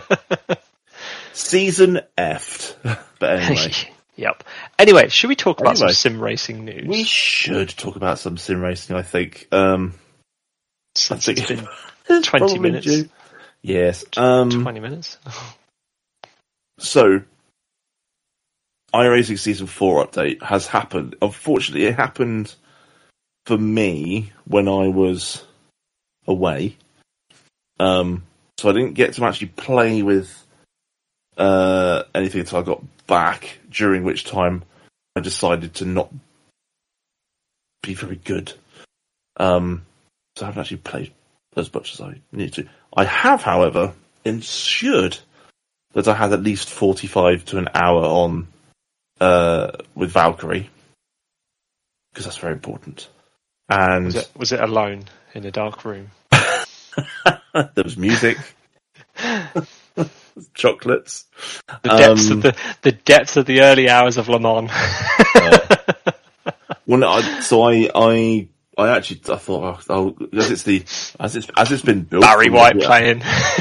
Season effed. But anyway. Yep. Anyway, should we talk about some sim racing news? We should talk about some sim racing, I think. Since it's been 20 minutes. Due. Yes. 20 minutes. So, iRacing Season 4 update has happened. Unfortunately, it happened for me when I was away. So I didn't get to actually play with anything until I got back, during which time I decided to not be very good. So I haven't actually played as much as I need to. I have, however, ensured that I had at least 45 to an hour on with Valkyrie, because that's very important. And was it alone in a dark room? There was music, chocolates, the depths of the early hours of Le Mans. Well, no, I thought, as it's been built, Barry White playing,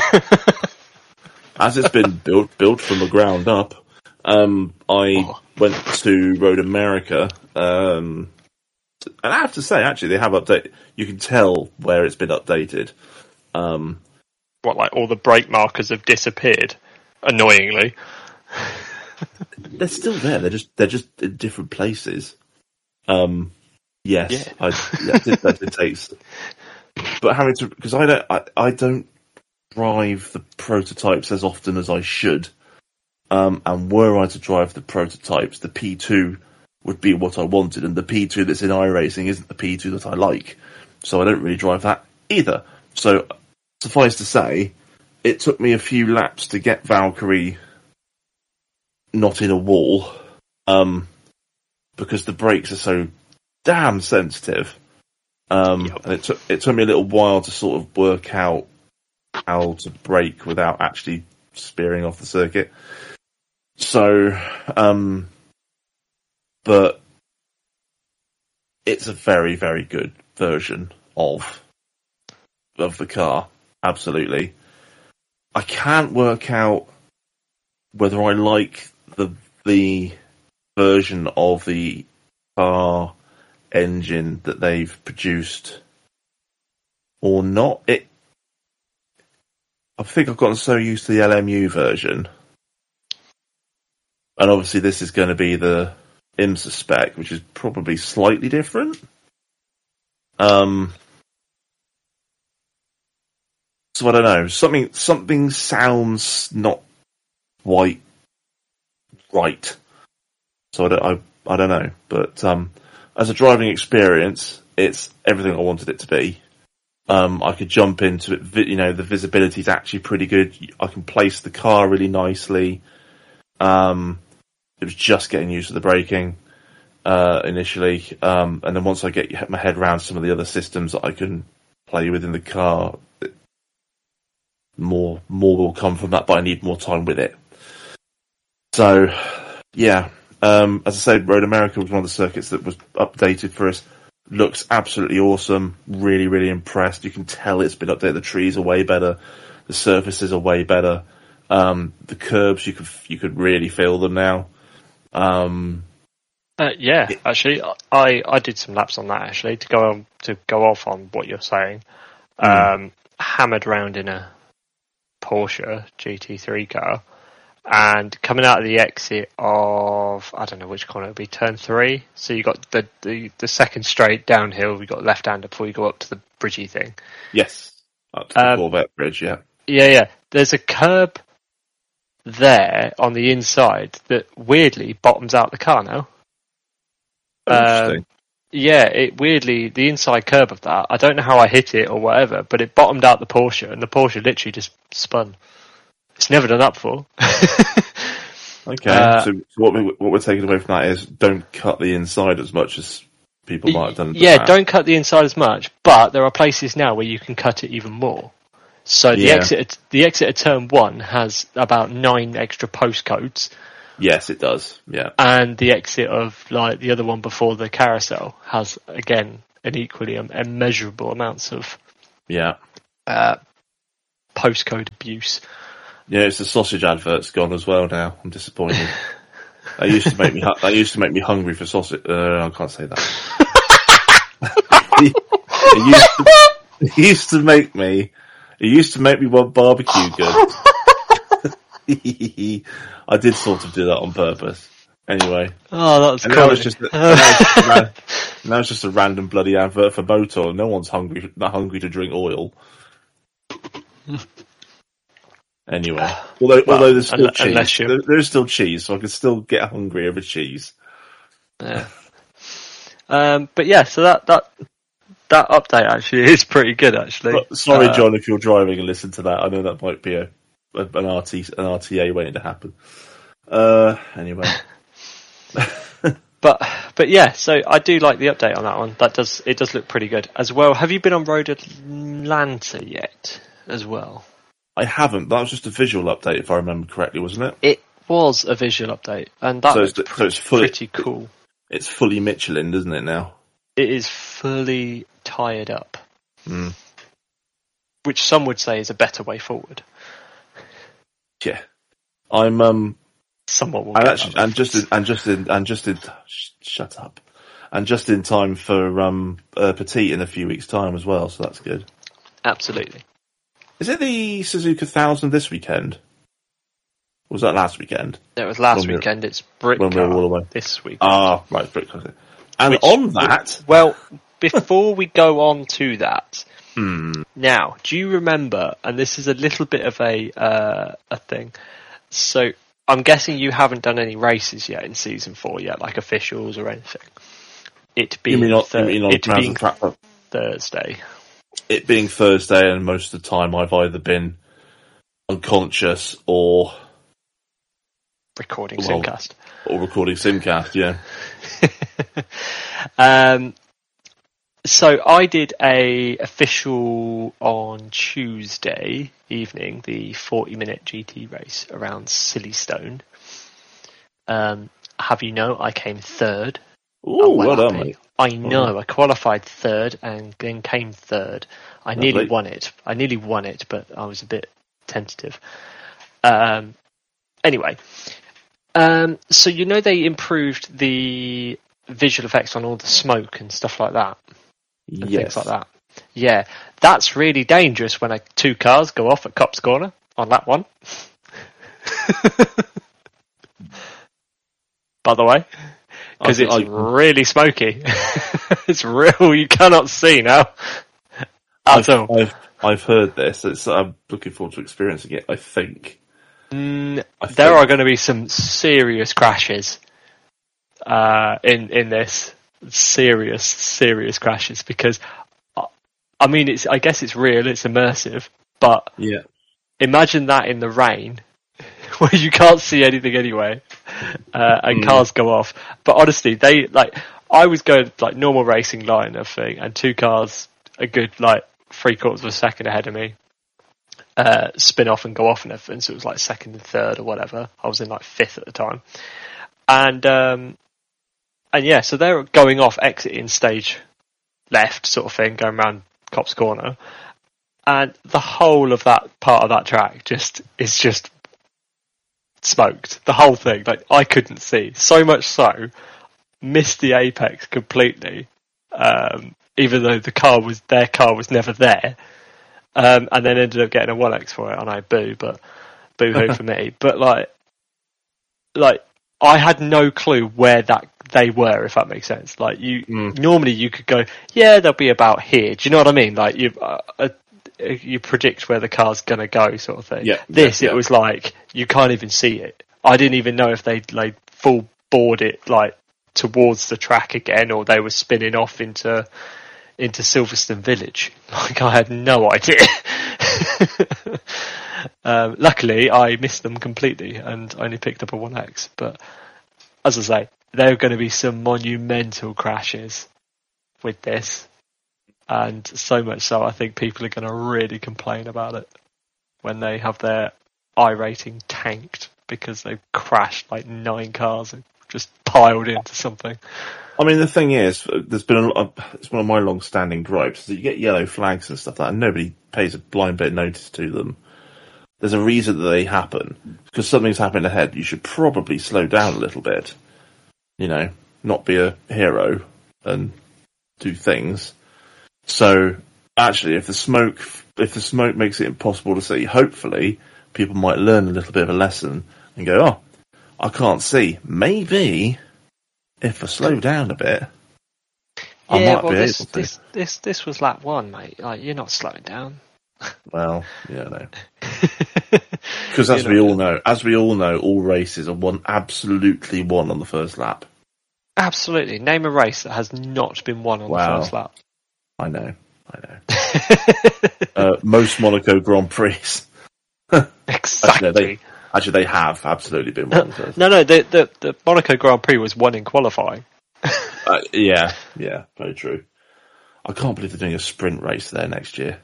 as it's been built from the ground up. I went to Road America, and I have to say, actually, they have updated. You can tell where it's been updated. What, like all the brake markers have disappeared? Annoyingly, they're still there. They're just in different places. Yes, yeah. That did taste. But having to, because I don't drive the prototypes as often as I should. And were I to drive the prototypes, the P2 would be what I wanted, and the P2 that's in iRacing isn't the P2 that I like. So I don't really drive that either. So suffice to say, it took me a few laps to get Valkyrie not in a wall, because the brakes are so damn sensitive. And it took me a little while to sort of work out how to brake without actually spearing off the circuit. So, but it's a very, very good version of the car. Absolutely. I can't work out whether I like the version of the car engine that they've produced or not. I think I've gotten so used to the LMU version. And obviously this is going to be the IMSA spec, which is probably slightly different. So I don't know. Something sounds not quite right. So I don't know. But as a driving experience, it's everything I wanted it to be. I could jump into it. The visibility is actually pretty good. I can place the car really nicely. It was just getting used to the braking initially, and then once I get my head around some of the other systems that I can play with in the car, more will come from that. But I need more time with it. So, yeah. As I said, Road America was one of the circuits that was updated for us. Looks absolutely awesome. Really, really impressed. You can tell it's been updated. The trees are way better. The surfaces are way better. The curbs, you could really feel them now. Actually, I did some laps on that actually to go off on what you're saying. Hammered around in a Porsche GT3 car, and coming out of the exit of, I don't know which corner it would be, turn 3. So you got the second straight downhill. We got left-hander before you go up to the bridgey thing. Yes, up to the Corvette bridge. Yeah. Yeah. There's a curb there on the inside that weirdly bottoms out the car now. Interesting. It weirdly, the inside curb of that, I don't know how I hit it or whatever, but it bottomed out the Porsche, and the Porsche literally just spun. It's never done that before. Okay, so what we're taking away from that is don't cut the inside as much as people might have done. Yeah, don't cut the inside as much, but there are places now where you can cut it even more. So the exit of turn 1 has about 9 extra postcodes. Yes, it does. Yeah, and the exit of like the other one before the carousel has again an equally immeasurable amounts of postcode abuse. Yeah, it's the sausage advert's gone as well now. I'm disappointed. They used to make me. They used to make me hungry for sausage. I can't say that. It used to make me. It used to make me want barbecue goods. I did sort of do that on purpose. Anyway. Oh, that's cool. Now it's just a random bloody advert for Motor. No one's not hungry to drink oil. Anyway, although there's still cheese, there's still cheese, so I can still get hungry over cheese. Yeah. But yeah, so that update actually is pretty good. Actually, but sorry, John, if you're driving and listen to that, I know that might be an RTA waiting to happen. Anyway. But yeah, so I do like the update on that one. It does look pretty good as well. Have you been on Road Atlanta yet as well? I haven't. That was just a visual update, if I remember correctly, wasn't it? It was a visual update, and that was pretty cool. It's fully Michelin, isn't it now? It is fully tired up, which some would say is a better way forward. Yeah, I'm somewhat. Shut up. And just in time for Petit in a few weeks' time as well, so that's good. Absolutely. Is it the Suzuka 1000 this weekend? Or was that last weekend? It was last weekend. It's Britcar this week. Ah, right, Britcar. And on that... Well, before we go on to that, now, do you remember, and this is a little bit of a thing, so I'm guessing you haven't done any races yet in Season 4 yet, like officials or anything. It being Thursday. It being Thursday, and most of the time I've either been unconscious or recording Simcast. Or recording Simcast, yeah. So I did a official on Tuesday evening, the 40-minute GT race around Silverstone. Have you know I came third? Ooh, well done, mate. I know. I qualified third and then came third. I nearly won it, but I was a bit tentative. Anyway, so you know they improved the visual effects on all the smoke and stuff like that? And things like that. Yeah, that's really dangerous when two cars go off at Copse Corner on that one. By the way. Because it's really smoky. It's real. You cannot see now. I've heard this. I'm looking forward to experiencing it. I think there are going to be some serious crashes in this. Serious crashes, because I mean, I guess it's real. It's immersive, but yeah. Imagine that in the rain, where you can't see anything anyway, and cars go off. But honestly, I was going like normal racing line of thing, and two cars a good like 3/4 of a second ahead of me spin off and go off and everything. So it was like second and third or whatever. I was in like fifth at the time, and yeah, so they're going off, exiting stage left sort of thing, going around Copse Corner, and the whole of that part of that track is just smoked. The whole thing, like I couldn't see. So much so, missed the apex completely, even though their car was never there, and then ended up getting a 1x for it. And I boo-hoo for me. But like I had no clue where they were, if that makes sense. Like normally you could go, yeah, they'll be about here. Do you know what I mean? Like you predict where the car's gonna go, sort of thing. Yeah. It was like you can't even see it. I didn't even know if they like full board it like towards the track again, or they were spinning off into Silverstone Village. Like I had no idea. Luckily, I missed them completely and only picked up a 1x. But as I say, there are going to be some monumental crashes with this, and so much so I think people are going to really complain about it when they have their I rating tanked because they've crashed like 9 cars and just piled into something. I mean, the thing is, there's been it's one of my long-standing gripes, is that you get yellow flags and stuff like that, and nobody pays a blind bit of notice to them. there's a reason that they happen. Because something's happened ahead, you should probably slow down a little bit. You know, not be a hero and do things. So, actually, if the smoke makes it impossible to see, hopefully, people might learn a little bit of a lesson and go, oh, I can't see. Maybe, if I slow down a bit, I might be able to. This was lap 1, mate. Like, you're not slowing down. Well, yeah, no. Because as we all know, all races are absolutely won on the first lap. Absolutely. Name a race that has not been won on the first lap. I know. Most Monaco Grand Prix. Exactly. Actually, they have absolutely been won first. No, the Monaco Grand Prix was won in qualifying. Yeah, very true. I can't believe they're doing a sprint race there next year.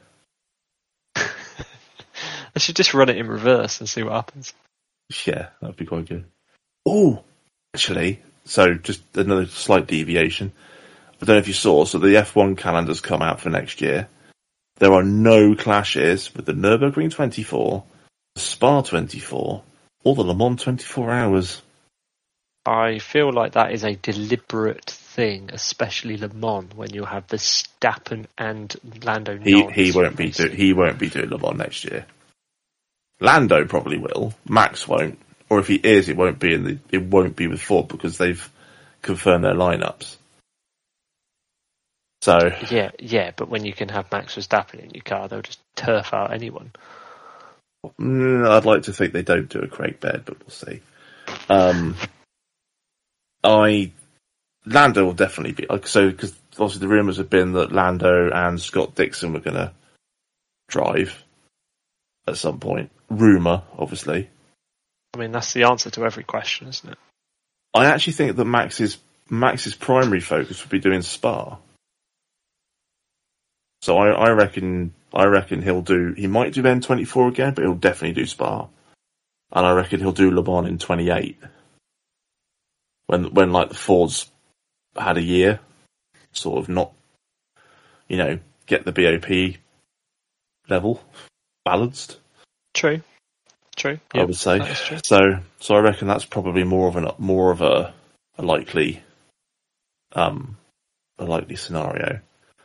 I should just run it in reverse and see what happens. Yeah, that'd be quite good. Oh, actually, so just another slight deviation. I don't know if you saw, so the F1 calendar's come out for next year. There are no clashes with the Nürburgring 24, the Spa 24, or the Le Mans 24 hours. I feel like that is a deliberate thing, especially Le Mans, when you have Verstappen and Lando Norris. He won't be doing Le Mans next year. Lando probably will. Max won't, or if he is, it won't be with Ford because they've confirmed their lineups. So yeah, but when you can have Max Verstappen in your car, they'll just turf out anyone. I'd like to think they don't do a Craig Baird, but we'll see. Lando will definitely be so because obviously the rumours have been that Lando and Scott Dixon were going to drive at some point. Rumour, obviously. I mean, that's the answer to every question, isn't it? I actually think that Max's primary focus would be doing Spa. So I reckon he might do N24 again, but he'll definitely do Spa. And I reckon he'll do Le Mans in 28. When like the Fords had a year, sort of not, get the BOP level balanced. True. I would say. So I reckon that's probably more of a likely scenario.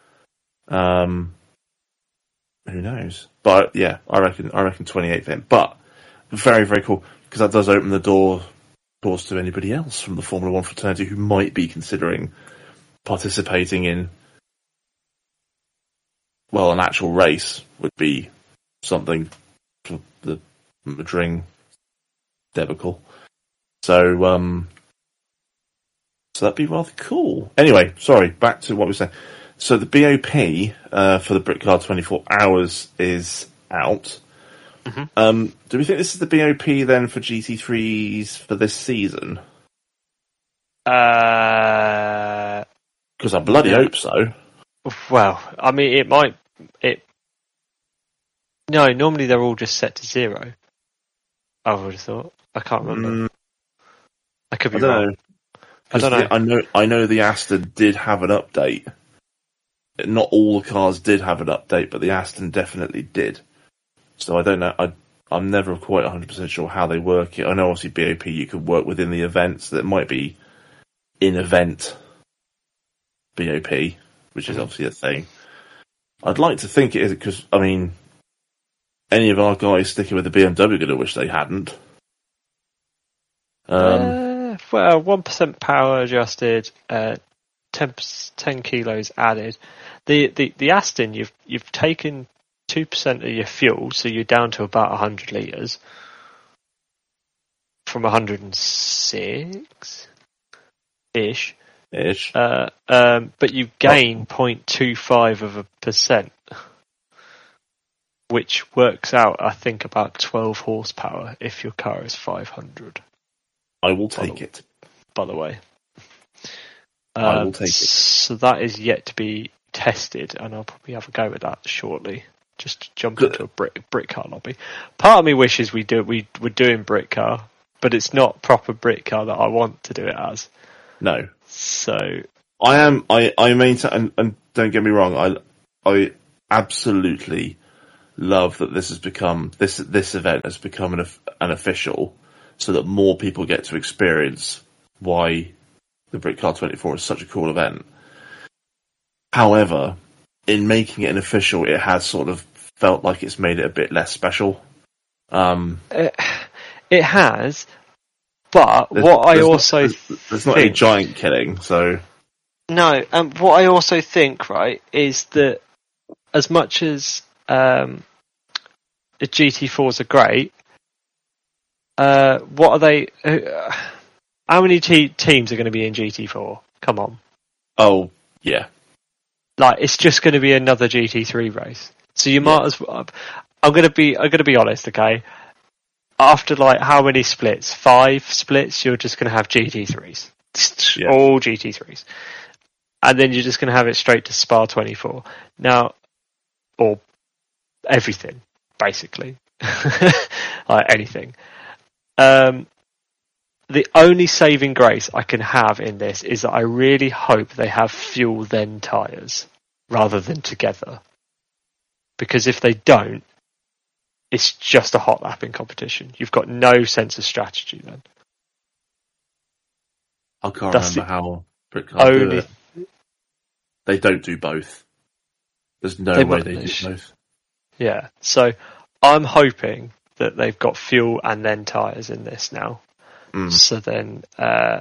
Who knows? But yeah, I reckon 28th then. But very, very cool because that does open the door, of course, to anybody else from the Formula One fraternity who might be considering participating in, well, an actual race would be something for the Madrid debacle. So that'd be rather cool. Anyway, sorry, back to what we were saying. So the BOP for the Brickyard 24 Hours is out. Mm-hmm. Do we think this is the BOP then for GT3s for this season? Because I bloody hope so. Well, I mean, it might. No, normally they're all just set to 0. I would have thought. I can't remember. I could be wrong. I don't know. I know the Aston did have an update. Not all the cars did have an update, but the Aston definitely did. So I don't know. I'm never quite 100% sure how they work it. I know obviously BOP you could work within the events. That might be in-event BOP, which is obviously a thing. I'd like to think it is because, I mean, any of our guys sticking with the BMW are going to wish they hadn't. Well, 1% power adjusted, 10 kilos added. The Aston, you've taken 2% of your fuel, so you're down to about 100 litres from 106 ish. But you gain 0.25%, which works out, I think, about 12 horsepower if your car is 500. I will take it. By the way. I will take it. So that is yet to be tested, and I'll probably have a go at that shortly. Just to jump into a brick car lobby. Part of me wishes we were doing brick car, but it's not proper brick car that I want to do it as. No. So I maintain, and don't get me wrong, I absolutely love that this has become this event has become an official, so that more people get to experience why the Britcar 24 is such a cool event. However, in making it an official, it has sort of felt like it's made it a bit less special. It has, but there's not any giant killing, so no. And what I also think, right, is that as much as the GT4s are great, what are they? How many teams are going to be in GT4? Come on. Oh yeah. Like, it's just going to be another GT3 race. So you might as well. I'm going to be honest, okay? After like how many splits? 5 splits. You're just going to have GT3s, all GT3s, and then you're just going to have it straight to Spa 24 now, or everything basically, like anything. The only saving grace I can have in this is that I really hope they have fuel then tyres rather than together. Because if they don't, it's just a hot lapping competition. You've got no sense of strategy then. I can't remember how Britcar do it. They don't do both. There's no way they do both. Yeah, so I'm hoping that they've got fuel and then tyres in this now. So then, as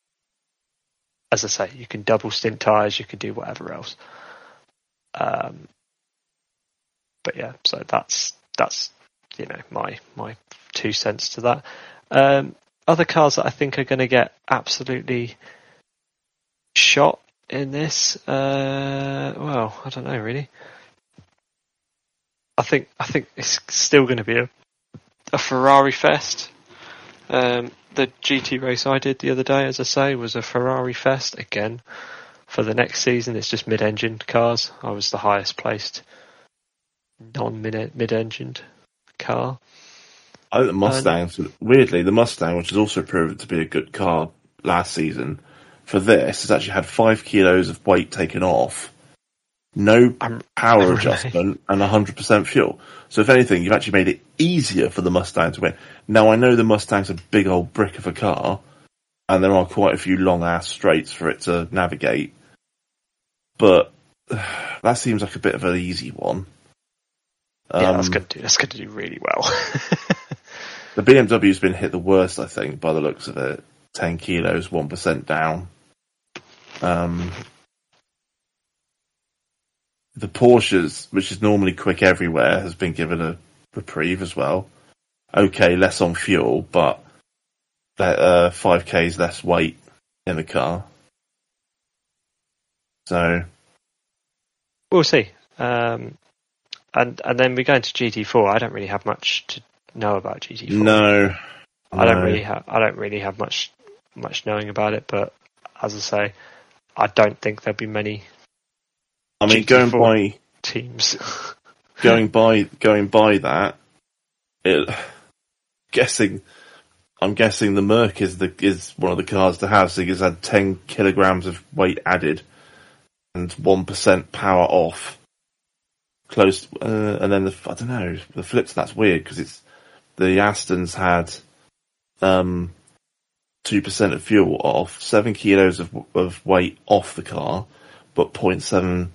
I say, you can double stint tyres, you can do whatever else. But yeah, so that's my 2 cents to that. Other cars that I think are going to get absolutely shot in this, well, I don't know really. I think it's still going to be a Ferrari fest. The GT race I did the other day, as I say, was a Ferrari fest again. For the next season, it's just mid-engined cars. I was the highest placed non-mid-engined car. I think the Mustangs, weirdly, the Mustang, which has also proven to be a good car last season, for this has actually had 5 kilos of weight taken off, no power adjustment, and 100% fuel. So if anything, you've actually made it easier for the Mustang to win. Now, I know the Mustang's a big old brick of a car, and there are quite a few long-ass straights for it to navigate, but that seems like a bit of an easy one. Yeah, that's going to do really well. The BMW's been hit the worst, I think, by the looks of it. 10 kilos, 1% down. The Porsches, which is normally quick everywhere, has been given a reprieve as well. Okay, less on fuel, but 5k's less weight in the car. So we'll see. And then we go into GT4. I don't really have much to know about GT4. No. I don't really have much knowing about it. But as I say, I don't think there'll be many. I mean, going by teams, going by that, I'm guessing the Merc is one of the cars to have. So it's had 10 kilograms of weight added and 1% power off. Close, and then I don't know. The flip to that's weird because it's the Astons had 2% of fuel off, 7 kilos of weight off the car, but 0.7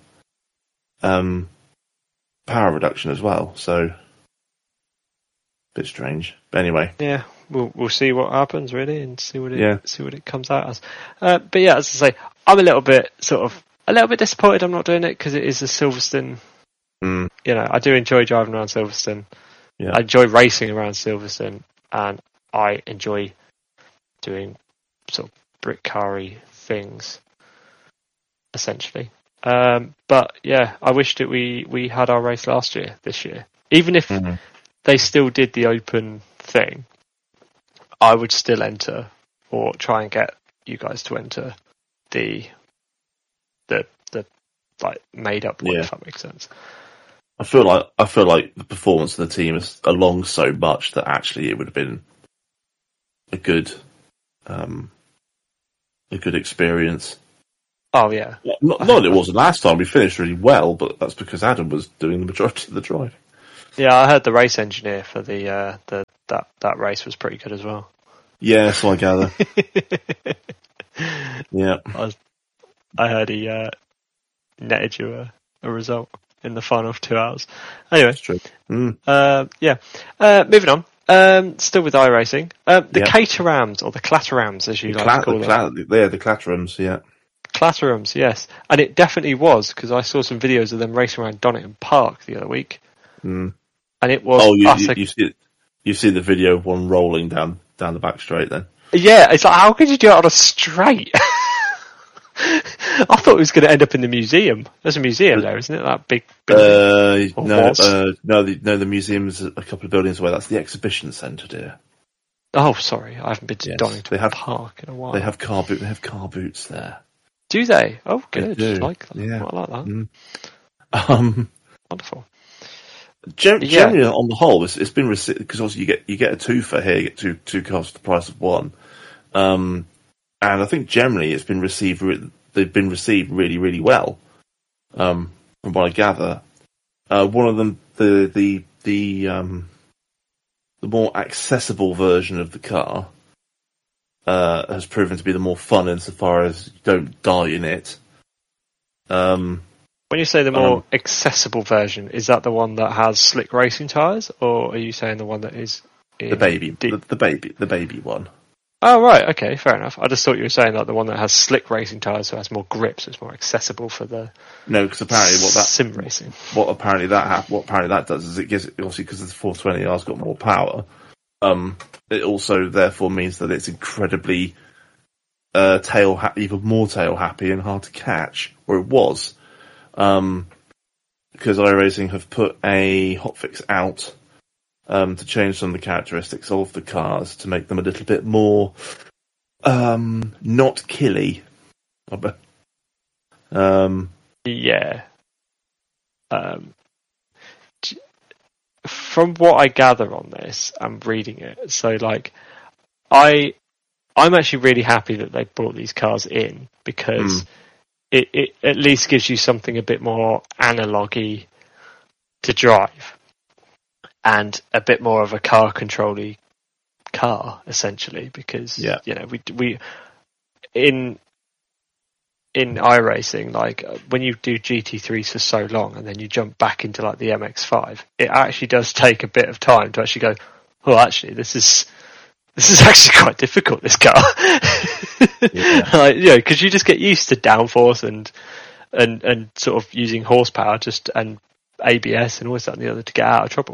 power reduction as well. So a bit strange. But anyway, yeah, we'll see what happens really, and see what it comes out as. But yeah, as I say, I'm a little bit disappointed I'm not doing it because it is a Silverstone. You know, I do enjoy driving around Silverstone. Yeah. I enjoy racing around Silverstone, and I enjoy doing sort of Britcar-y things, essentially. But yeah, I wish that we had our race this year. Even if they still did the open thing, I would still enter or try and get you guys to enter the like made up one, if that makes sense. I feel like the performance of the team is along so much that actually it would have been a good experience. Oh yeah. Not that it wasn't last time. We finished really well, but that's because Adam was doing the majority of the driving. Yeah, I heard the race engineer for that race was pretty good as well. Yeah, so I gather. Yeah. I heard he netted you a result in the final 2 hours. Anyway, That's true. moving on. Still with iRacing. The Caterhams, or the Clatterhams, as you like to call them. The Clatterhams, yeah. Clatterhams, yes. And it definitely was, because I saw some videos of them racing around Donington Park the other week. Mm. And it was... you see the video of one rolling down the back straight then? Yeah, it's like, how could you do it on a straight? I thought it was going to end up in the museum. There's a museum there, isn't it? That big building. The museum's a couple of buildings away. That's the exhibition centre, dear. Oh, sorry, I haven't been to Donington Park in a while. They have car boots there. Do they? Oh, good. They do. I like that. Yeah. I like that. Wonderful. Generally, on the whole, it's been received, because obviously you get a twofer here, you get two cars for the price of one. And I think generally it's been received. They've been received really, really well. From what I gather, one of them, the more accessible version of the car, has proven to be the more fun insofar as you don't die in it. When you say the more accessible version, is that the one that has slick racing tyres, or are you saying the one that is the baby one? Oh, right, okay, fair enough. I just thought you were saying that the one that has slick racing tyres, so it has more grip, so it's more accessible for the because apparently sim racing. What apparently that does is it gives, obviously because the 420R's got more power. It also therefore means that it's incredibly even more tail happy and hard to catch, or it was. Because iRacing have put a hotfix out to change some of the characteristics of the cars to make them a little bit more not killy. Yeah. From what I gather on this, I'm reading it. So, like, I'm actually really happy that they brought these cars in, because it at least gives you something a bit more analogy to drive, and a bit more of a car control-y car, essentially, because we in iRacing, like, when you do GT3s for so long and then you jump back into like the MX-5, it actually does take a bit of time to actually go, oh, actually this is actually quite difficult, this car. Because you just get used to downforce and sort of using horsepower and ABS and all this, that and the other to get out of trouble.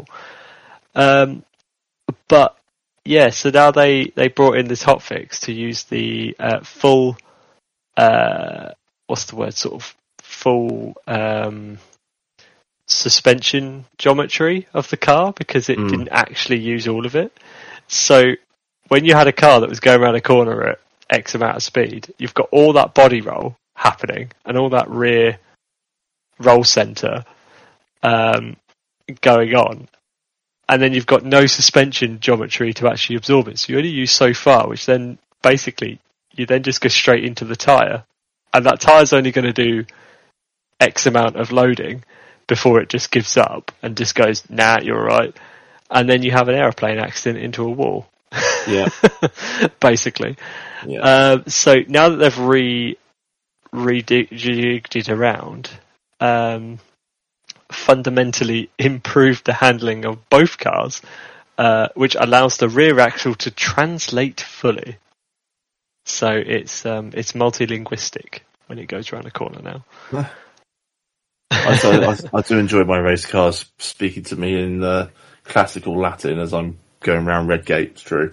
But yeah, so now they brought in this hotfix to use the full full suspension geometry of the car, because it didn't actually use all of it. So when you had a car that was going around a corner at X amount of speed, you've got all that body roll happening and all that rear roll center going on, and then you've got no suspension geometry to actually absorb it. So you only use so far, which then basically you then just go straight into the tyre, and that tyre's only going to do X amount of loading before it just gives up and just goes, nah, you're alright. And then you have an aeroplane accident into a wall. Yeah. Basically. Yeah. So now that they've rejigged it around, fundamentally improved the handling of both cars, which allows the rear axle to translate fully. So it's multilinguistic when it goes around a corner now. I do enjoy my race cars speaking to me in classical Latin as I'm going around Redgate. It's true.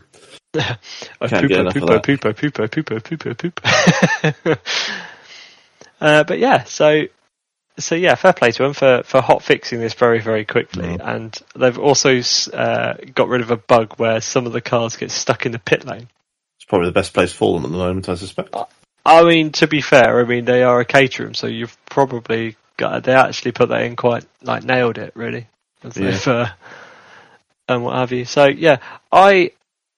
But yeah, so yeah, fair play to them for hot fixing this very, very quickly. And they've also got rid of a bug where some of the cars get stuck in the pit lane. It's probably the best place for them at the moment, I suspect. I mean, to be fair, they are a Caterham, so you've probably they actually put that in quite, like, nailed it, really. And what have you. So yeah, I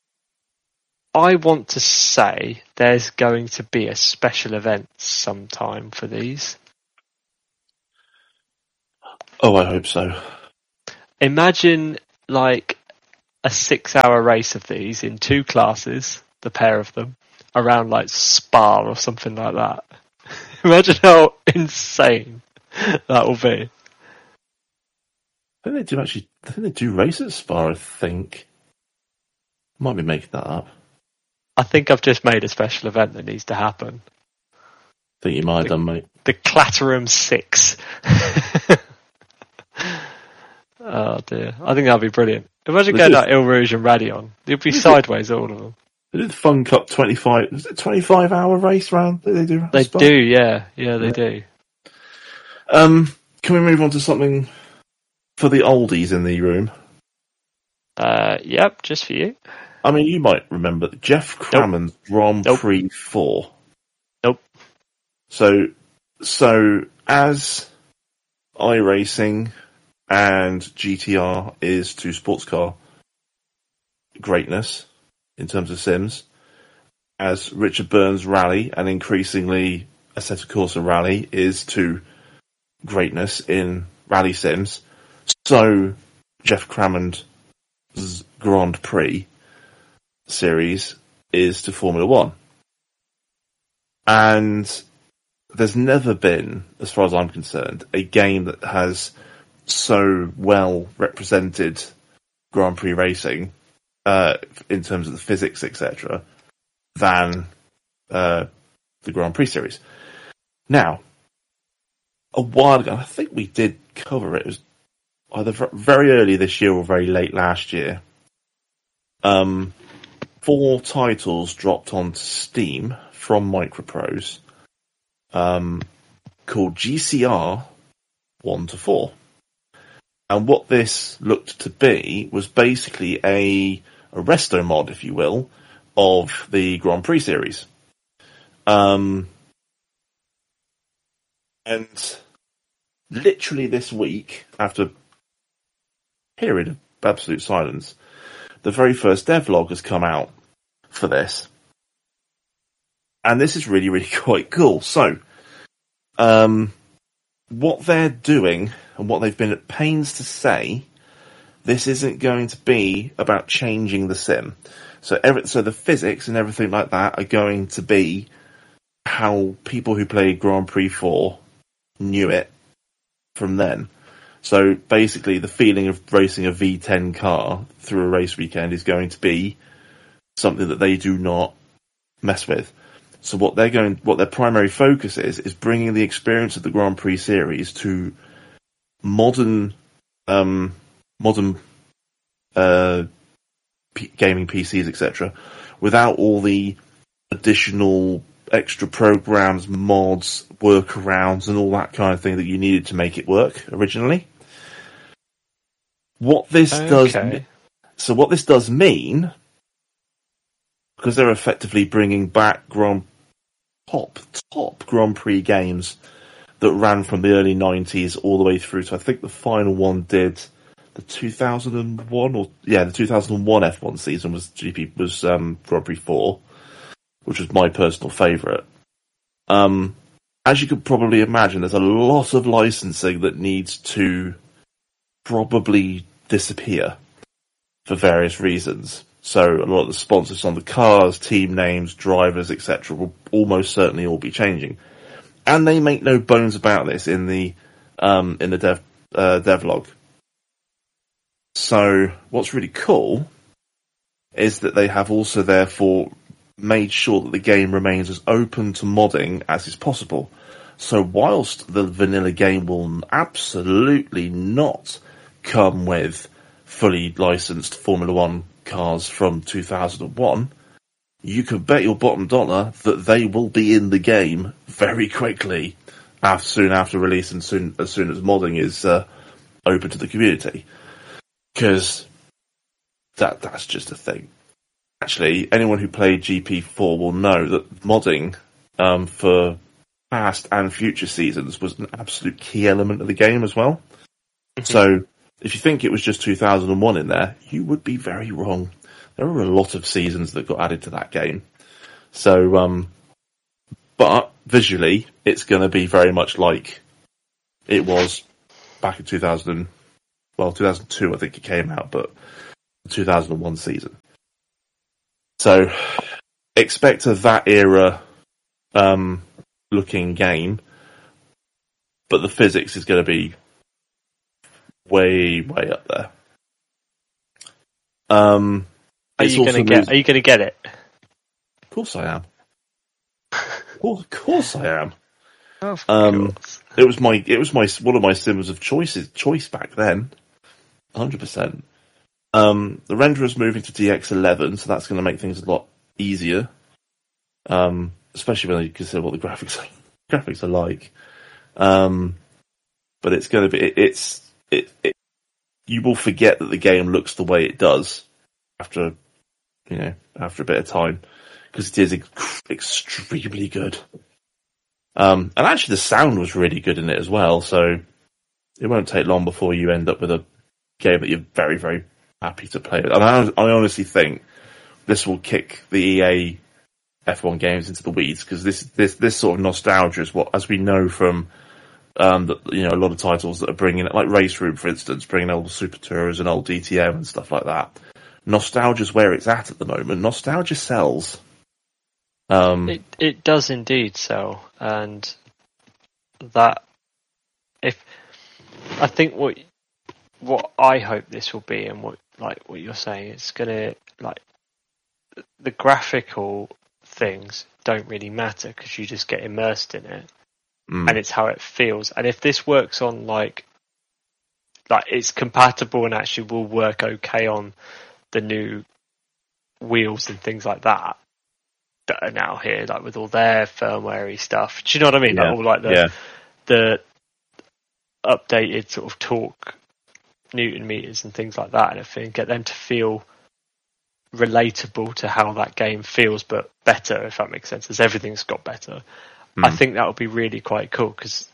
want to say there's going to be a special event sometime for these. Oh, I hope so. imagine like a 6-hour race of these in 2 classes, the pair of them, around like Spa or something like that. Imagine how insane that will be. I think they do race at Spa, I think. Might be making that up. I think I've just made a special event that needs to happen. I think you might have done, mate. The Clatterum 6. Oh dear. I think that'd be brilliant. Imagine getting that Il Rouge and Radion. You'd be sideways, all of them. They did the Fun Cup 25. Was it 25-hour race round that they do? They do, yeah. Yeah, they do. Can we move on to something for the oldies in the room? Yep, just for you. I mean, you might remember Jeff Crammond's Grand Prix 4. Nope. So as iRacing and GTR is to sports car greatness in terms of sims, as Richard Burns Rally and increasingly Assetto Corsa Rally is to greatness in rally sims, so Jeff Crammond's Grand Prix series is to Formula One. And there's never been, as far as I'm concerned, a game that has so well represented Grand Prix racing in terms of the physics, etc., than the Grand Prix series. Now, a while ago, I think we did cover it. It was either very early this year or very late last year. 4 titles dropped onto Steam from Microprose called GCR 1 to 4. And what this looked to be was basically a resto mod, if you will, of the Grand Prix series. And literally this week, after a period of absolute silence, the very first devlog has come out for this. And this is really, really quite cool. So, what they're doing, and what they've been at pains to say, this isn't going to be about changing the sim. So the physics and everything like that are going to be how people who played Grand Prix 4 knew it from then. So basically the feeling of racing a V10 car through a race weekend is going to be something that they do not mess with. So what their primary focus is bringing the experience of the Grand Prix series to modern gaming PCs, etc., without all the additional extra programs, mods, workarounds, and all that kind of thing that you needed to make it work originally. What this does mean, because they're effectively bringing back top Grand Prix games that ran from the early 90s all the way through to, I think the final one did the 2001 F1 season was Grand Prix 4, which was my personal favourite. As you could probably imagine, there's a lot of licensing that needs to probably disappear for various reasons. So a lot of the sponsors on the cars, team names, drivers, etc. will almost certainly all be changing. And they make no bones about this in the devlog. So what's really cool is that they have also therefore made sure that the game remains as open to modding as is possible. So whilst the vanilla game will absolutely not come with fully licensed Formula One cars from 2001, you can bet your bottom dollar that they will be in the game very quickly, soon after release, and as soon as modding is open to the community. Because that's just a thing. Actually, anyone who played GP4 will know that modding for past and future seasons was an absolute key element of the game as well. So if you think it was just 2001 in there, you would be very wrong. There are a lot of seasons that got added to that game. So, but visually, it's going to be very much like it was back in 2000, 2002 I think it came out, but the 2001 season. So expect a that era looking game, but the physics is going to be way up there. Are you going to get it? Of course I am. Of course I am. Of course. It was one of my Sims of choice back then. 100%. The renderer's moving to DX11, so that's going to make things a lot easier. Especially when you consider what the graphics are like. But it's going to be you will forget that the game looks the way it does after a bit of time, because it is extremely good. And actually the sound was really good in it as well, so it won't take long before you end up with a game that you're very, very happy to play with. And I honestly think this will kick the EA F1 games into the weeds, because this sort of nostalgia is what, as we know from a lot of titles that are bringing it, like Race Room, for instance, bringing old Super Tours and old DTM and stuff like that. Nostalgia's where it's at the moment. Nostalgia sells. It does indeed sell, and that I think what I hope this will be, and what you're saying, it's gonna, like, the graphical things don't really matter because you just get immersed in it, and it's how it feels. And if this works on like it's compatible and actually will work okay on the new wheels and things like that are now here, like with all their firmware-y stuff. Do you know what I mean? Yeah. Like all like the updated sort of torque Newton meters and things like that, and everything, get them to feel relatable to how that game feels, but better, if that makes sense, as everything's got better. I think that would be really quite cool, because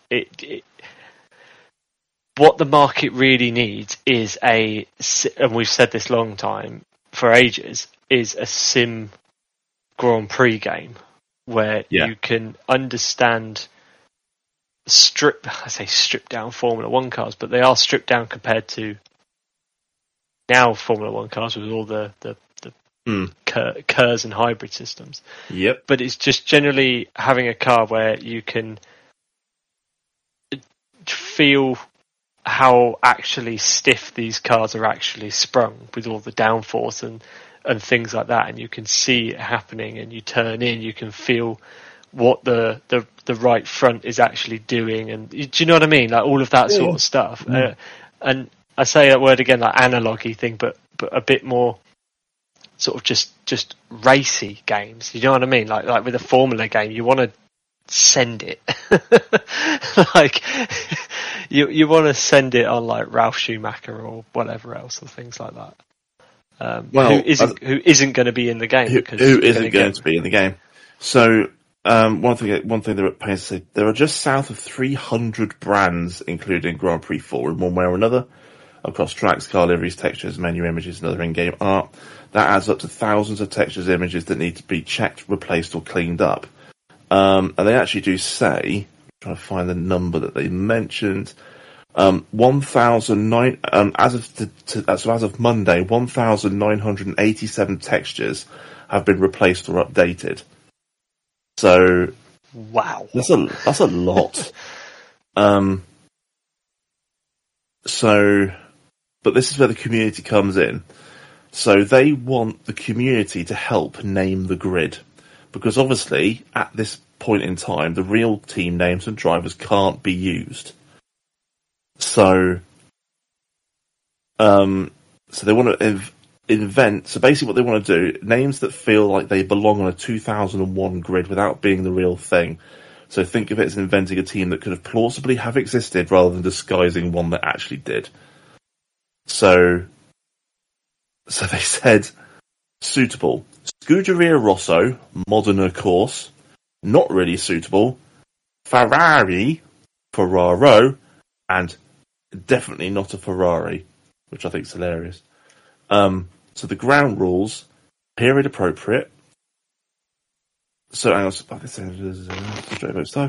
what the market really needs is and we've said this for ages, is a sim Grand Prix game where you can understand stripped down Formula 1 cars, but they are stripped down compared to now Formula 1 cars with all the KERS and hybrid systems. Yep. But it's just generally having a car where you can feel how actually stiff these cars are actually sprung with all the downforce and things like that, and you can see it happening, and you turn in, you can feel what the right front is actually doing, and do you know what I mean? Like all of that sort of stuff. And I say that word again, like analogy thing, but a bit more sort of just racy games. You know what I mean? Like with a Formula game, you want to send it. Like you want to send it on like Ralph Schumacher or whatever else, or things like that. Who isn't going to be in the game? Who isn't going to be in the game? So one thing they're paying to say, there are just south of 300 brands, including Grand Prix 4 in one way or another, across tracks, car liveries, textures, menu images, and other in-game art. That adds up to thousands of textures, images that need to be checked, replaced, or cleaned up. And they actually do say, I'm trying to find the number that they mentioned, 1,009 as of Monday, 1,987 textures have been replaced or updated. So, wow, that's a lot. But this is where the community comes in. So they want the community to help name the grid, because obviously at this point in time, the real team names and drivers can't be used. So they want to invent. So basically, what they want to do, names that feel like they belong on a 2001 grid without being the real thing. So think of it as inventing a team that could have plausibly have existed rather than disguising one that actually did. So they said suitable: Scuderia Rosso, Modena Course. Not really suitable: Ferraro, and definitely not a Ferrari, which I think is hilarious. So the ground rules, period appropriate. So hang on,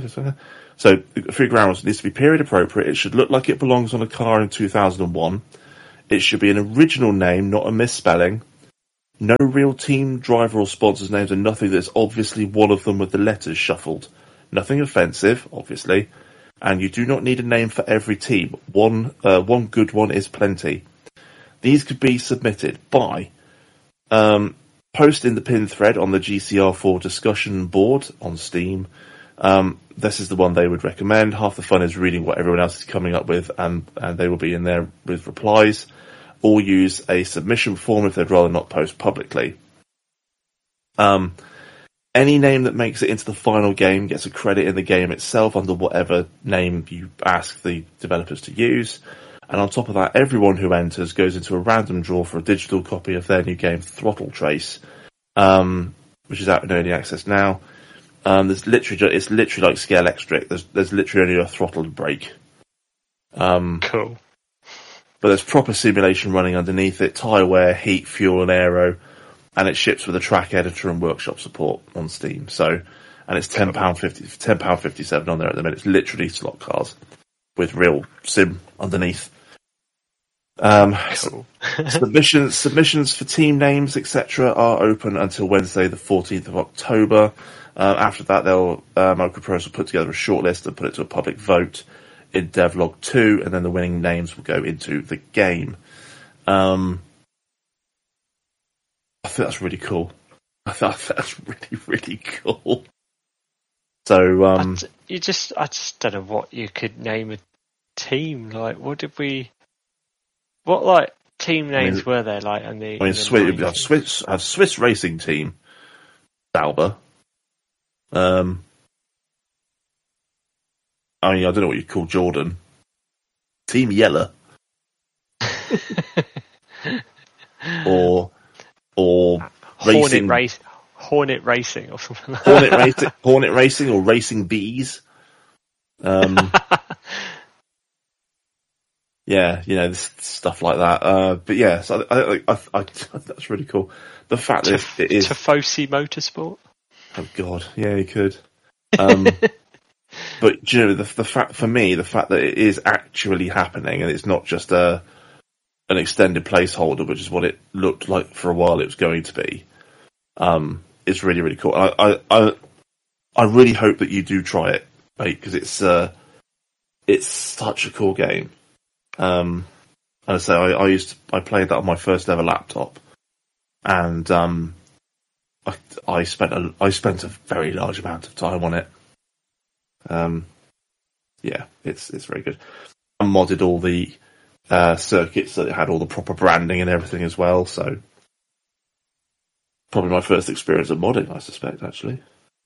so 3 ground rules needs to be period appropriate. It should look like it belongs on a car in 2001. It should be an original name, not a misspelling. No real team, driver or sponsors' names, and nothing that's obviously one of them with the letters shuffled. Nothing offensive, obviously. And you do not need a name for every team. One good one is plenty. These could be submitted by post in the pin thread on the GCR4 discussion board on Steam. This is the one they would recommend. Half the fun is reading what everyone else is coming up with, and they will be in there with replies. Or use a submission form if they'd rather not post publicly. Any name that makes it into the final game gets a credit in the game itself under whatever name you ask the developers to use. And on top of that, everyone who enters goes into a random draw for a digital copy of their new game, Throttle Trace, which is out in early access now. It's literally like Scale Electric. There's literally only a throttle and brake. Cool. But there's proper simulation running underneath it, tyre wear, heat, fuel, and aero. And it ships with a track editor and workshop support on Steam. So, and it's £10.57 on there at the minute. It's literally slot cars with real sim underneath. Cool. Submissions for team names, etc., are open until Wednesday, the 14th of October. After that, Microprose will put together a shortlist and put it to a public vote in Devlog 2, and then the winning names will go into the game. I think that's really cool. I thought that's really, really cool. So, I just don't know what you could name a team. Like, what team names were there? Like, Swiss racing team, Sauber. I don't know what you'd call Jordan. Team Yeller. or Hornet Racing or something like that. Hornet Racing or Racing Bees. Yeah, stuff like that. But yeah, so I that's really cool. The fact that it is Tifosi Motorsport. Oh God, yeah, you could. But the fact that it is actually happening and it's not just an extended placeholder, which is what it looked like for a while it was going to be, is really, really cool. I really hope that you do try it, mate, because it's such a cool game. And I say I played that on my first ever laptop, and I spent a very large amount of time on it. Yeah, it's very good. I modded all the circuits so it had all the proper branding and everything as well. So probably my first experience of modding, I suspect, actually.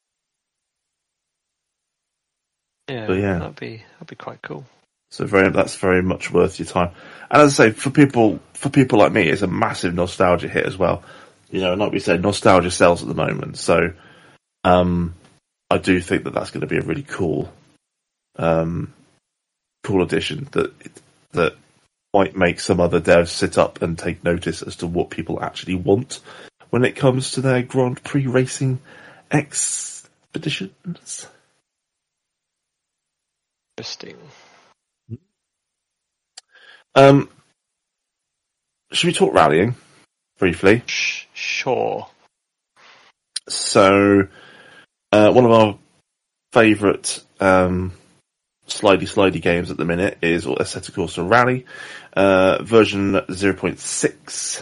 Yeah, but yeah, that'd be quite cool. So that's very much worth your time. And as I say, for people like me, it's a massive nostalgia hit as well. You know, and like we said, nostalgia sells at the moment. So, I do think that that's going to be a really cool addition that might make some other devs sit up and take notice as to what people actually want when it comes to their Grand Prix racing expeditions. Interesting. Should we talk rallying briefly? Sure. So, one of our favourite slidey games at the minute is Assetto Corsa Rally. Version 0.6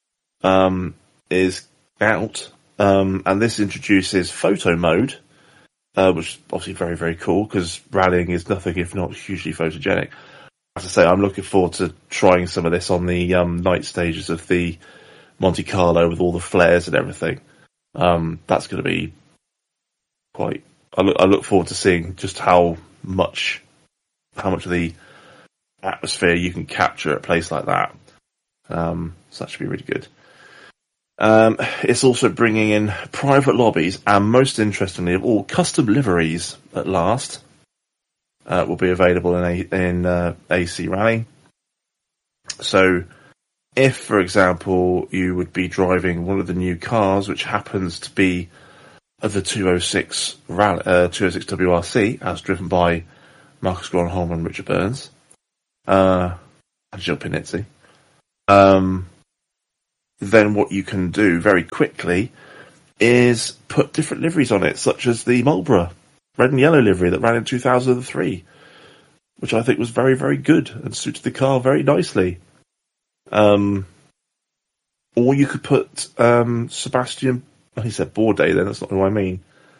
is out, and this introduces photo mode, which is obviously very, very cool, because rallying is nothing if not hugely photogenic. As I say, I'm looking forward to trying some of this on the night stages of the Monte Carlo with all the flares and everything. That's going to be quite. I look forward to seeing just how much of the atmosphere you can capture at a place like that. So that should be really good. It's also bringing in private lobbies, and most interestingly of all, custom liveries at last. Will be available in AC Rally. So, if, for example, you would be driving one of the new cars, which happens to be the 206 WRC, as driven by Marcus Gronholm and Richard Burns, and Gilles Pinizzi, then what you can do very quickly is put different liveries on it, such as the Marlboro red and yellow livery that ran in 2003, which I think was very, very good and suited the car very nicely. Or you could put Sebastian. He said Bourdais. Then that's not who I mean.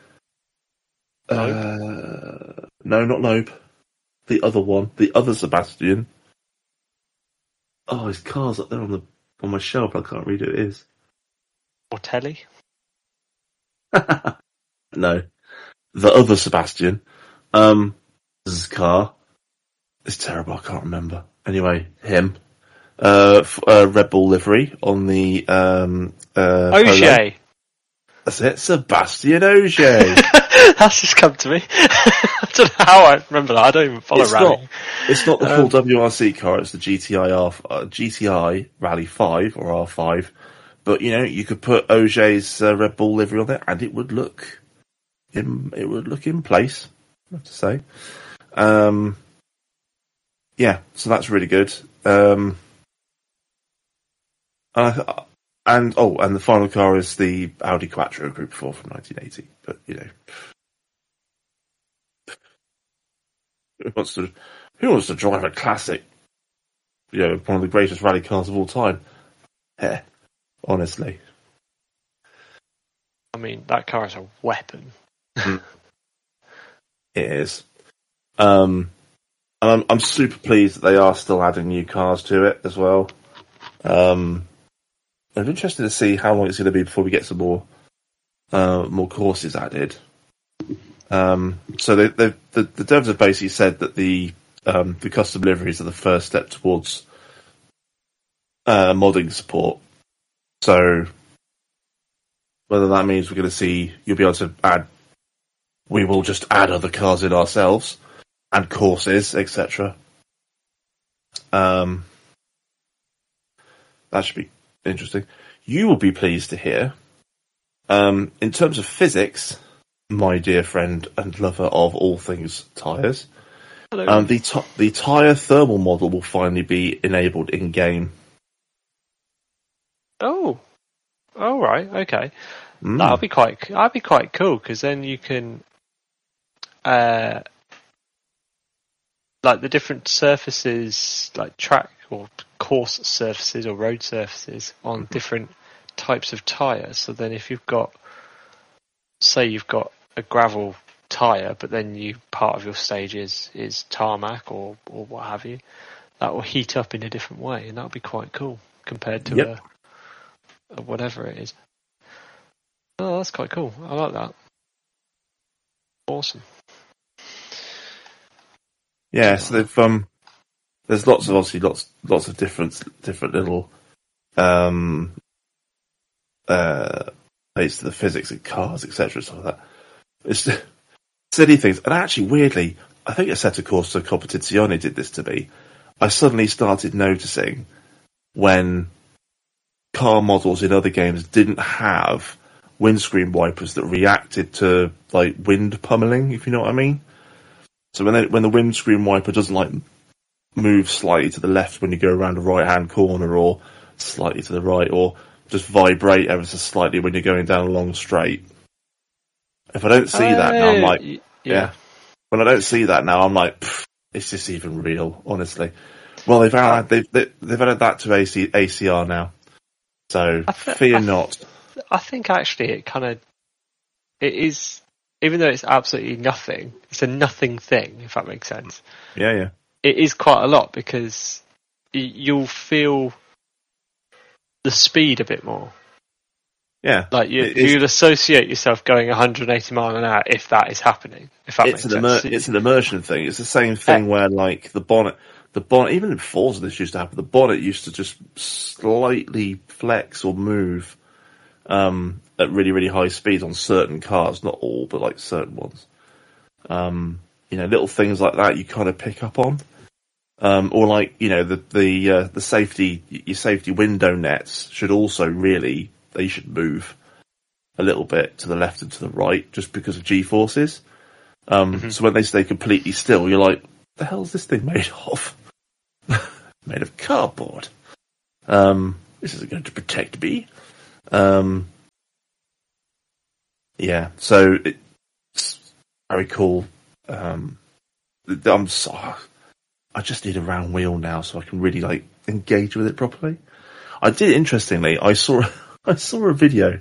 No, not Loeb. The other one, the other Sebastian. Oh, his car's up there on my shelf. I can't read who it is. Ortelli? No, the other Sebastian. This is his car. It's terrible. I can't remember. Anyway, him. Red Bull livery on the Ogier. That's it, Sebastian Ogier. That's just come to me. I don't know how I remember that. I don't even follow rally. It's not the full WRC car. It's the GTI Rally 5 or R5. But you could put Ogier's Red Bull livery on there, and it would look in place. I have to say. Yeah, so that's really good. And the final car is the Audi Quattro Group 4 from 1980. But who wants to drive a classic? One of the greatest rally cars of all time. Yeah, honestly. I mean, that car is a weapon. It is. And I'm super pleased that they are still adding new cars to it as well. I'm interested to see how long it's going to be before we get some more courses added. So the devs have basically said that the custom liveries are the first step towards modding support. So whether that means we're going to see you'll be able to we will just add other cars in ourselves and courses, etc. That should be interesting. You will be pleased to hear, in terms of physics, my dear friend and lover of all things tyres, the tyre thermal model will finally be enabled in game. Oh, right, okay. That'd be quite cool because then you can, like the different surfaces, like track or course surfaces or road surfaces on different types of tyres. So then if you've got a gravel tyre, but then part of your stage is tarmac or what have you, that will heat up in a different way, and that'll be quite cool compared to a whatever it is. Oh, that's quite cool. I like that. Awesome. Yeah, so they've there's lots of different little aids to the physics of cars, etc. Stuff like that. It's silly things, and actually, weirdly, I think Assetto Corsa Competizione did this to me. I suddenly started noticing when car models in other games didn't have windscreen wipers that reacted to like wind pummeling, if you know what I mean. So when the windscreen wiper doesn't like move slightly to the left when you go around a right-hand corner, or slightly to the right, or just vibrate ever so slightly when you're going down a long straight. If I don't see that now, I'm like, yeah. When I don't see that now, I'm like, is this even real? Honestly. Well, they've added that to ACR now, so fear not. I think actually it is, even though it's absolutely nothing, it's a nothing thing, if that makes sense. Yeah. It is quite a lot because you'll feel the speed a bit more. Yeah. Like you'll associate yourself going 180 miles an hour if that is happening. If that makes sense. It's an immersion thing. It's the same thing where like the bonnet, even in Forza this used to happen, the bonnet used to just slightly flex or move at really, really high speeds on certain cars, not all, but like certain ones. Little things like that you kind of pick up on. Or like, the safety, your safety window nets should also they should move a little bit to the left and to the right just because of G-forces. So when they stay completely still, you're like, the hell's this thing made of? Made of cardboard. This isn't going to protect me. Yeah, so it's very cool. I just need a round wheel now so I can really like engage with it properly. I did, interestingly, I saw a video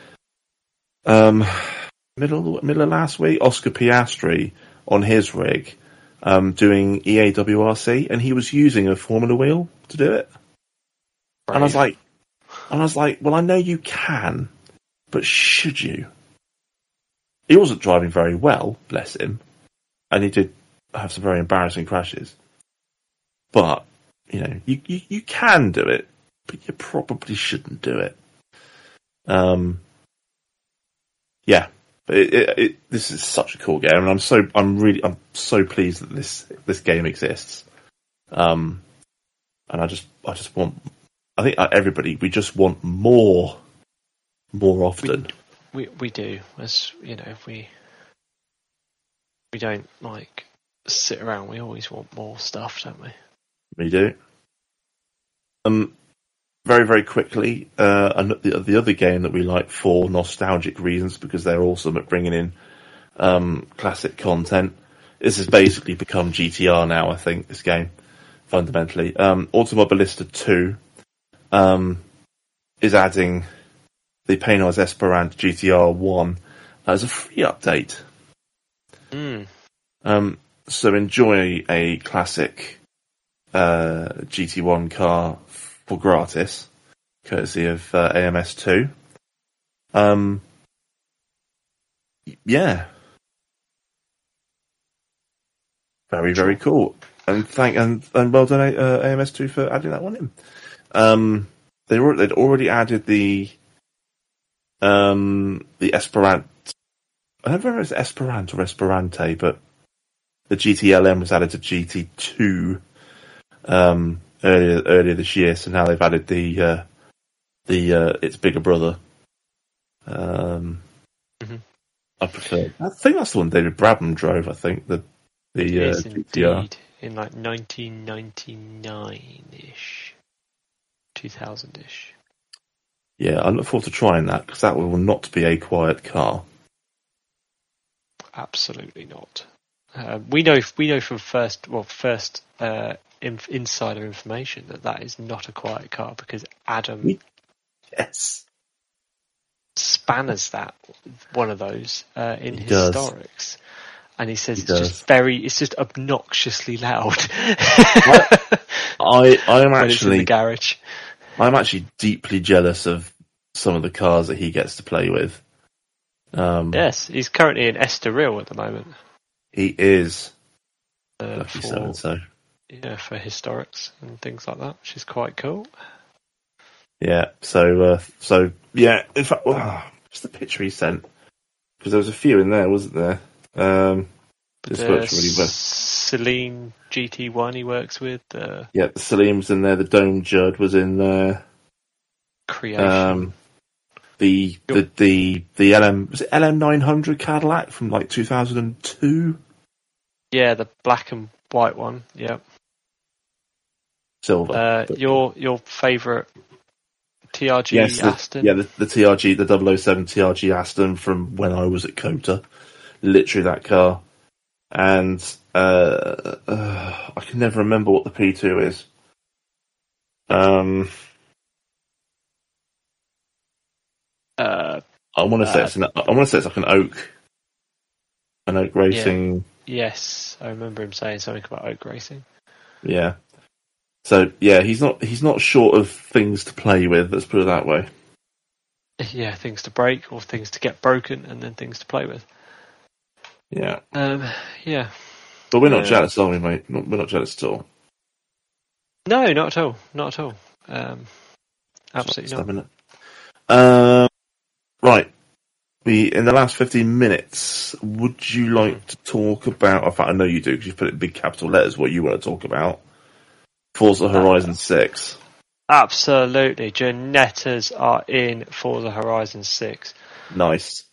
middle of last week, Oscar Piastri on his rig doing EAWRC, and he was using a Formula wheel to do it. Right. And I was like, well, I know you can, but should you? He wasn't driving very well, bless him, and he did have some very embarrassing crashes. But you can do it, but you probably shouldn't do it. Yeah, this is such a cool game, and I'm so pleased that this game exists. And I just want, I think everybody, we just want more often. We do, as you know, we don't like sit around. We always want more stuff, don't we? We do. Very, very quickly, the other game that we like for nostalgic reasons, because they're awesome at bringing in classic content. This has basically become GTR now, I think, this game, fundamentally. Automobilista 2 is adding the Paynos Esperant GTR 1 as a free update. So enjoy a classic GT1 car for gratis, courtesy of AMS2. Yeah. Very, very cool. And well done AMS2 for adding that one in. They'd already added the Esperant. I don't remember if it's Esperant or Esperante, but the GTLM was added to GT2 earlier this year. So now they've added the its bigger brother. I prefer. I think that's the one David Brabham drove. I think the yes, GTR. Indeed. In like 1999-ish, 2000-ish. Yeah, I look forward to trying that, because that will not be a quiet car. Absolutely not. We know from first insider information that is not a quiet car, because Adam spanners one of those in Historics. And he says it's just obnoxiously loud. I am when actually it's in the garage. I'm actually deeply jealous of some of the cars that he gets to play with. Yes, he's currently in Estoril at the moment. He is. Lucky so. Yeah, for Historics and things like that, which is quite cool. Yeah. So yeah. In fact, just the picture he sent, because there was a few in there, wasn't there? This works really well. Celine GT1 he works with. Yeah, the Salim's in there. The Dome Judd was in there. Creation. The LM, was it LM900 Cadillac from like 2002? Yeah, the black and white one. Yeah. Silver. Your favourite TRG Aston? The TRG, the 007 TRG Aston from when I was at COTA. Literally that car. And I can never remember what the P2 is. I want to say it's like an Oak Racing. Yeah. Yes, I remember him saying something about Oak Racing. Yeah. So yeah, he's not short of things to play with. Let's put it that way. Yeah, things to break or things to get broken, and then things to play with. Yeah. Yeah. But we're not jealous, are we, mate? We're not jealous at all. No, not at all. Not at all. Absolutely not. Right. In the last 15 minutes, would you like to talk about, in fact, I know you do, because you've put it in big capital letters, what you want to talk about. Forza Horizon 6. Absolutely. Janettas are in Forza Horizon 6. Nice.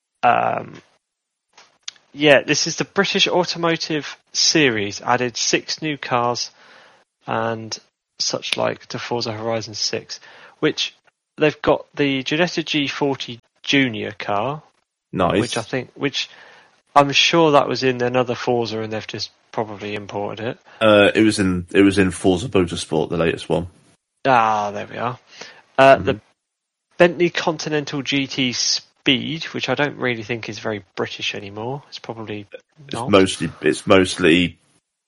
Yeah, this is the British Automotive Series. Added 6 new cars, and such like to Forza Horizon 6, which they've got the Ginetta G40 Junior car, Nice. which I'm sure that was in another Forza and they've just probably imported it. It was in Forza Motorsport, the latest one. Ah, there we are. The Bentley Continental GT Speed, which I don't really think is very British anymore. It's probably not. It's mostly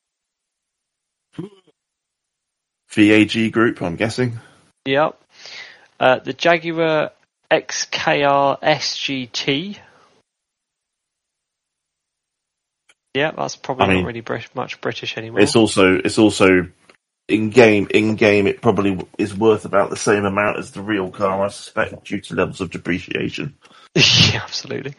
VAG Group, I'm guessing. Yep. The Jaguar XKR SGT. Yeah, that's probably not really much British anymore. It's also in game. It probably is worth about the same amount as the real car, I suspect, due to levels of depreciation. Yeah, absolutely.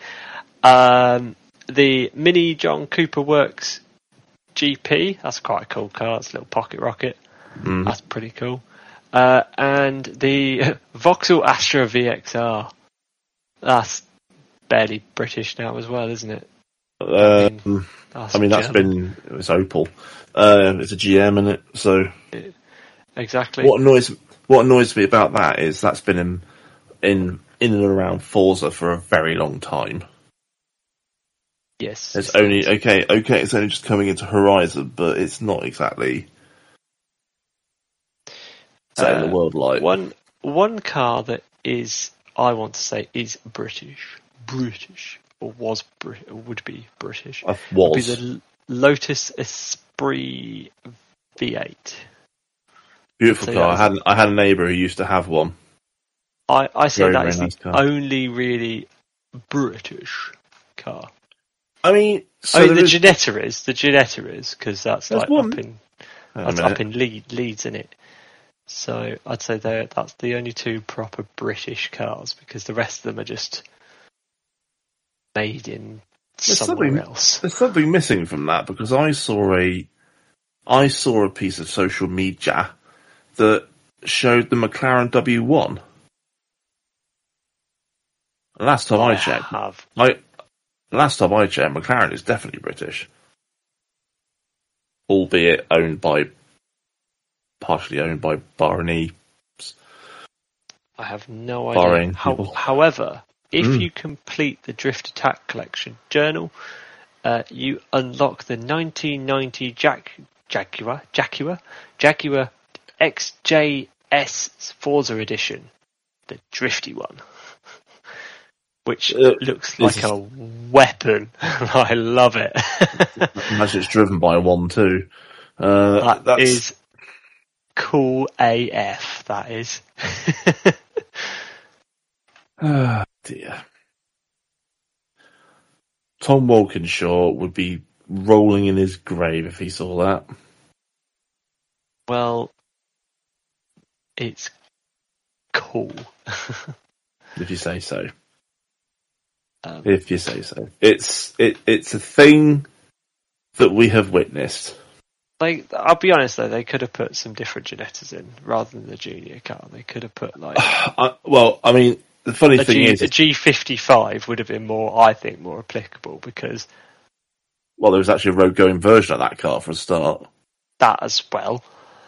The Mini John Cooper Works GP. That's quite a cool car. It's a little pocket rocket. That's pretty cool. And the Vauxhall Astra VXR. That's barely British now as well, isn't it? It's Opel. It's a GM, isn't it? So exactly. What annoys me about that is that's been in and around Forza for a very long time. Yes. It's only it's only just coming into Horizon, but it's not exactly setting the world light. One car that is, I want to say, is British, or would be British. Would be the Lotus Esprit V8. Beautiful car. I had a neighbour who used to have one. I say that is nice the car. only really British car. I mean, the Ginetta is because that's like one. up in Leeds, isn't it? So I'd say that's the only two proper British cars because the rest of them are just made in somewhere else. There's something missing from that because I saw a piece of social media that showed the McLaren W1. Last time I checked, McLaren is definitely British, albeit partially owned by Bahraini. I have no idea. However, if you complete the Drift Attack Collection journal, you unlock the 1990 Jaguar XJS Forza Edition, the drifty one, which looks like a weapon. I love it. Imagine it's driven by one too. That is cool AF. That is. Oh dear. Tom Walkinshaw would be rolling in his grave if he saw that. Well, it's cool. If you say so. If you say so. It's a thing that we have witnessed. Like, I'll be honest though, they could have put some different Ginettas in rather than the junior car. They could have put like. The funny thing is, a G55 would have been more applicable because. Well, there was actually a road-going version of that car for a start. That as well.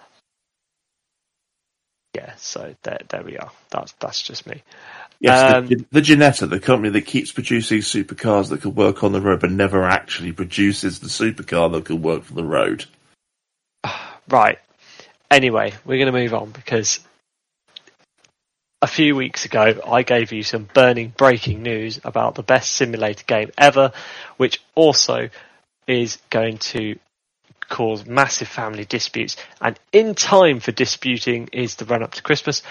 Yeah, so there we are. That's just me. Yes, the Ginetta, the company that keeps producing supercars that could work on the road, but never actually produces the supercar that could work for the road. Right. Anyway, we're going to move on because a few weeks ago I gave you some breaking news about the best simulator game ever, which also is going to cause massive family disputes, and in time for disputing is the run up to Christmas,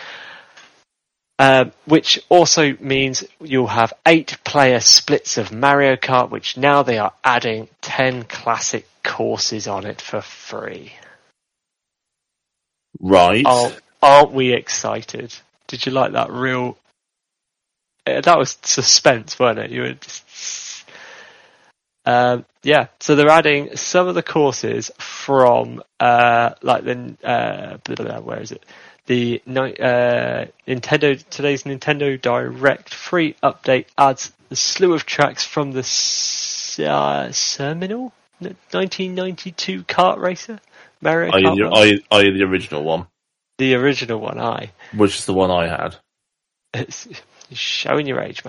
which also means you'll have 8-player splits of Mario Kart, which now they are adding 10 classic courses on it for free. Right. Aren't we excited? Did you like that that was suspense, wasn't it? You were just... so they're adding some of the courses from where is it? The today's Nintendo Direct free update adds a slew of tracks from the Seminole 1992 kart racer Mario Kart. Are you the original one? The original one, which is the one I had. It's showing your age, man.